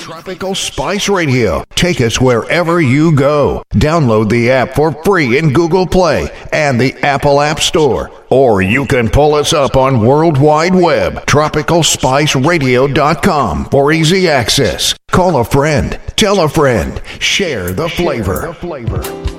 Tropical Spice Radio. Take us wherever you go. Download the app for free in Google Play and the Apple App Store. Or you can pull us up on World Wide Web, tropicalspiceradio.com for easy access. Call a friend, tell a friend, share the flavor.